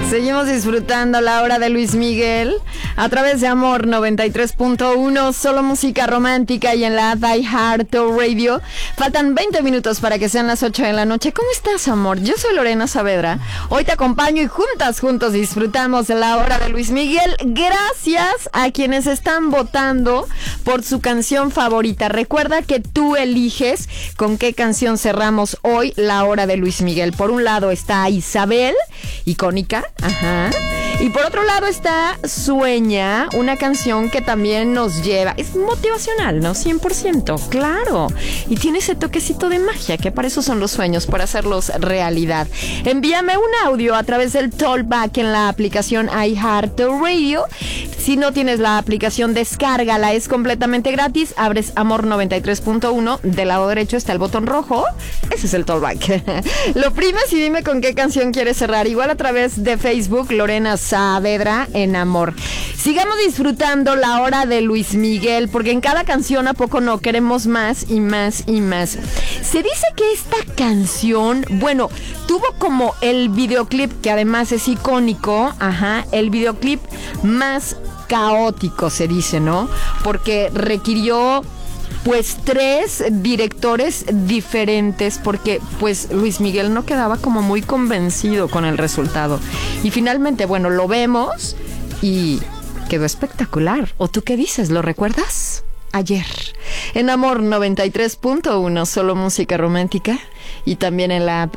Seguimos disfrutando la hora de Luis Miguel a través de Amor 93.1, solo música romántica, y en la iHeartRadio Radio. Faltan 20 minutos para que sean las 8 de la noche. ¿Cómo estás, amor? Yo soy Lorena Saavedra. Hoy te acompaño y juntos disfrutamos de la hora de Luis Miguel. Gracias a quienes están votando por su canción favorita. Recuerda que tú eliges con qué canción cerramos hoy la hora de Luis Miguel. Por un lado está Isabel, icónica. Ajá. Y por otro lado está Sueña, una canción que también nos lleva, es motivacional, ¿no? 100%, claro. Y tiene ese toquecito de magia, que para eso son los sueños, para hacerlos realidad. Envíame un audio a través del Talkback en la aplicación iHeartRadio. Si no tienes la aplicación, descárgala, es completamente gratis. Abres Amor 93.1, del lado derecho está el botón rojo, ese es el Talkback. Lo primas y dime con qué canción quieres cerrar. Igual a través de Facebook, Lorena Saavedra en Amor. Sigamos disfrutando la hora de Luis Miguel, porque en cada canción, ¿a poco no? Queremos más y más y más. Se dice que esta canción, bueno, tuvo como el videoclip, que además es icónico, el videoclip más caótico, se dice, ¿no? Porque requirió pues 3 directores diferentes, porque pues Luis Miguel no quedaba como muy convencido con el resultado. Y finalmente, bueno, lo vemos y quedó espectacular. ¿O tú qué dices? ¿Lo recuerdas? Ayer en Amor 93.1, solo música romántica, y también en la app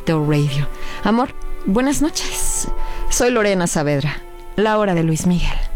iHeartRadio. Amor, buenas noches. Soy Lorena Saavedra, la hora de Luis Miguel.